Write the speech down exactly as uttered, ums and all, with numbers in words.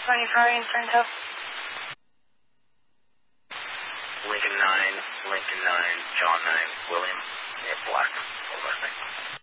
California Ferrari in front of. Lincoln nine, Lincoln nine, John nine, William, near Black, over, thank you.